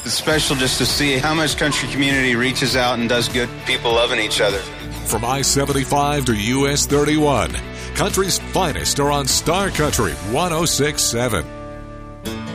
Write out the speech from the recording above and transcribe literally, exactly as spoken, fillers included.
It's special just to see how much country community reaches out and does good, people loving each other. From I seventy-five to U S thirty-one, country's finest are on Star Country one oh six point seven.